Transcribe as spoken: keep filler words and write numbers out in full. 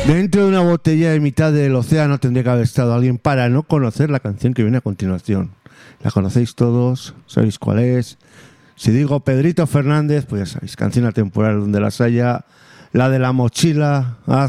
Dentro de una botella de mitad del océano tendría que haber estado alguien para no conocer la canción que viene a continuación. La conocéis todos, sabéis cuál es. Si digo Pedrito Fernández, pues ya sabéis, canción atemporal donde las haya. La de la mochila, haz